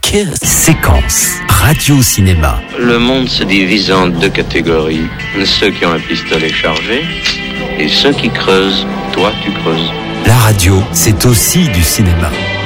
Kiss. Séquence radio-cinéma. Le monde se divise en deux catégories. Ceux qui ont un pistolet chargé et ceux qui creusent. Toi, tu creuses. La radio, c'est aussi du cinéma.